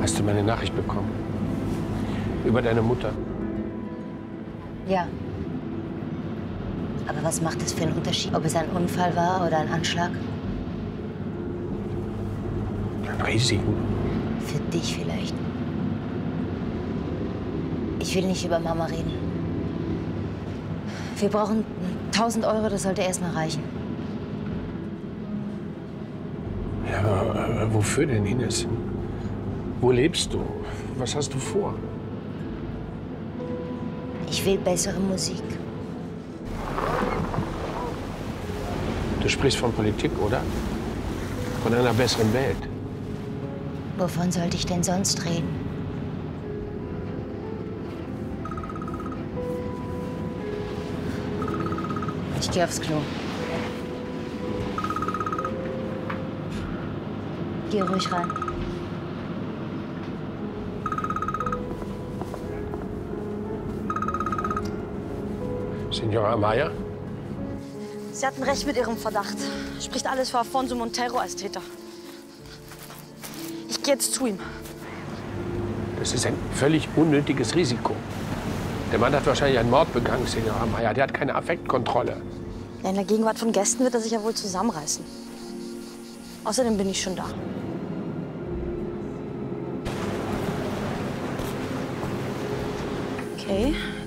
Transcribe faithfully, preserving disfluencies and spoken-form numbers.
Hast du meine Nachricht bekommen? Über deine Mutter? Ja. Aber was macht es für einen Unterschied, ob es ein Unfall war oder ein Anschlag? Risiken. Für dich vielleicht. Ich will nicht über Mama reden. Wir brauchen tausend Euro, das sollte erst mal reichen. Ja, aber äh, wofür denn, Ines? Wo lebst du? Was hast du vor? Ich will bessere Musik. Du sprichst von Politik, oder? Von einer besseren Welt. Wovon sollte ich denn sonst reden? Ich gehe aufs Klo. Geh ruhig rein. Signora Amaya? Sie hatten recht mit Ihrem Verdacht. Spricht alles für Afonso Montero als Täter. Ich gehe jetzt zu ihm. Das ist ein völlig unnötiges Risiko. Der Mann hat wahrscheinlich einen Mord begangen, Signora Amaya. Der hat keine Affektkontrolle. Ja, in der Gegenwart von Gästen wird er sich ja wohl zusammenreißen. Außerdem bin ich schon da. Okay.